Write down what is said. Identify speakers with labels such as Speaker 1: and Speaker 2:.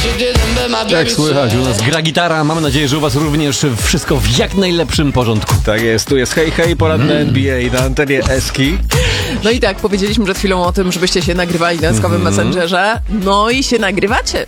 Speaker 1: Jak słychać, u nas gra gitara. Mamy nadzieję, że u was również wszystko w jak najlepszym porządku.
Speaker 2: Tak jest, tu jest Hej Hej, poranne NBA na antenie Eski.
Speaker 3: No i tak, powiedzieliśmy przed chwilą o tym, żebyście się nagrywali na Eskowym Messengerze. No i się nagrywacie.